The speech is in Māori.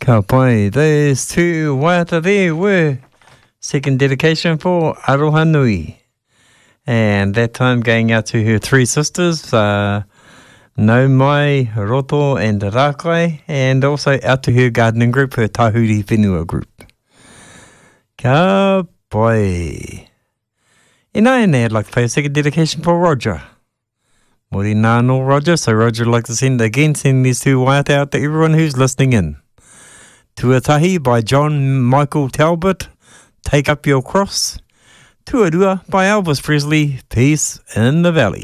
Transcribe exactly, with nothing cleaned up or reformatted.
Ka pai, those two waiata there were second dedication for Aroha Nui. And that time going out to her three sisters, uh, Nau Mai, Roto and Rakai, and also out to her gardening group, her Tahuri Whenua group. Ka pai. And I and I'd like to play a second dedication for Roger. Mori nāno Roger, so Roger would like to send again, send these two waiata out to everyone who's listening in. Tuatahi by John Michael Talbot, Take Up Your Cross. Tuarua by Elvis Presley, Peace in the Valley.